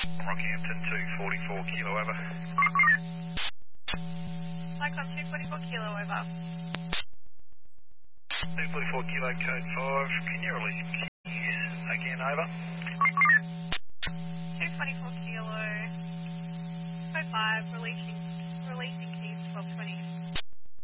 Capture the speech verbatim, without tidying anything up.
Rockhampton two forty-four kilo over. Icon two forty-four kilo over. two forty-four kilo code five, can you release keys again over? two twenty-four kilo, code five, releasing